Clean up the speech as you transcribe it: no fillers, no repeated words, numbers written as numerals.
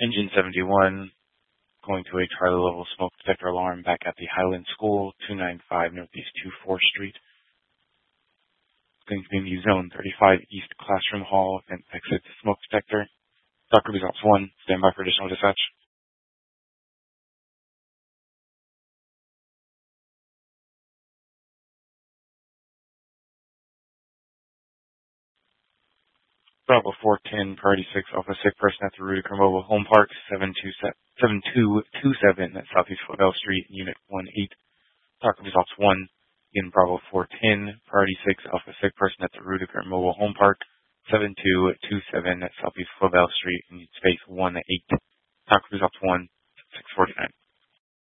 Engine 71, going to a Charlie level smoke detector alarm back at the Highland School, 295 Northeast 24th Street. Going to be in the Zone 35 East Classroom Hall and exit smoke detector. Dr. Results 1, stand by for additional dispatch. Bravo 410, Priority 6, Alpha 6, person at the Rudiker Mobile Home Park, 7227 at Southeast Flavelle Street, Unit 18. Dr. Results 1, in Bravo 410, Priority 6, Alpha 6, person at the Rudiker Mobile Home Park, 7227 at Southeast Flavelle Street, in space 18. Dr. Results 1, 649.